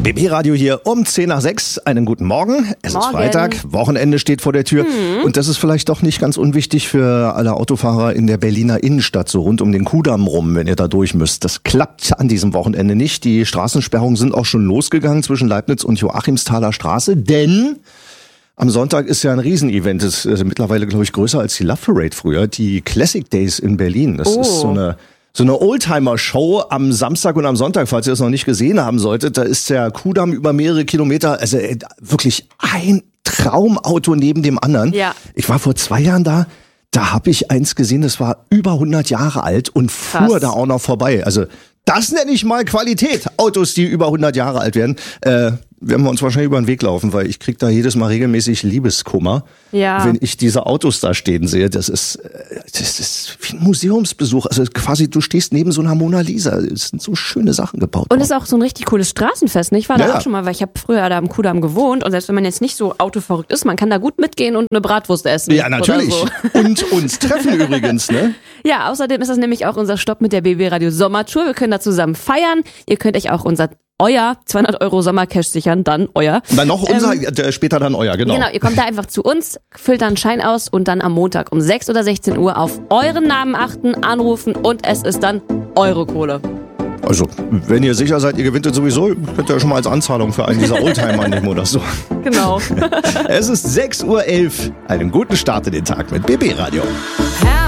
BB Radio hier um 5:10. Einen guten Morgen. Es ist Freitag, Wochenende steht vor der Tür. Und das ist vielleicht doch nicht ganz unwichtig für alle Autofahrer in der Berliner Innenstadt, so rund um den Kudamm rum, wenn ihr da durch müsst. Das klappt an diesem Wochenende nicht. Die Straßensperrungen sind auch schon losgegangen zwischen Leibniz und Joachimsthaler Straße, denn am Sonntag ist ja ein Riesenevent. Das ist mittlerweile, glaube ich, größer als die Love Parade früher. Die Classic Days in Berlin. Das ist so eine Oldtimer-Show am Samstag und am Sonntag, falls ihr das noch nicht gesehen haben solltet. Da ist der Kudamm über mehrere Kilometer, also wirklich ein Traumauto neben dem anderen. Ja. Ich war vor 2 Jahren da habe ich eins gesehen, das war über 100 Jahre alt und fuhr da auch noch vorbei. Also das nenne ich mal Qualität. Autos, die über 100 Jahre alt werden. Werden wir uns wahrscheinlich über den Weg laufen, weil ich krieg da jedes Mal regelmäßig Liebeskummer, wenn ich diese Autos da stehen sehe. Das ist wie ein Museumsbesuch. Also quasi, du stehst neben so einer Mona Lisa. Es sind so schöne Sachen gebaut. Und es ist auch so ein richtig cooles Straßenfest. Ich war da auch schon mal, weil ich habe früher da am Kudamm gewohnt. Und selbst wenn man jetzt nicht so autoverrückt ist, man kann da gut mitgehen und eine Bratwurst essen. Ja, natürlich. So. Und uns treffen übrigens, ne? Ja, außerdem ist das nämlich auch unser Stopp mit der BB Radio Sommertour. Wir können da zusammen feiern. Ihr könnt euch auch euer 200 € Sommercash sichern, dann euer. Dann noch unser, später dann euer, genau. Genau, ihr kommt da einfach zu uns, füllt dann einen Schein aus und dann am Montag um 6 oder 16 Uhr auf euren Namen achten, anrufen und es ist dann eure Kohle. Also, wenn ihr sicher seid, ihr gewinnt es sowieso, könnt ihr schon mal als Anzahlung für einen dieser Oldtimer nehmen oder so. Genau. Es ist 6:11 Uhr. Einen guten Start in den Tag mit BB Radio.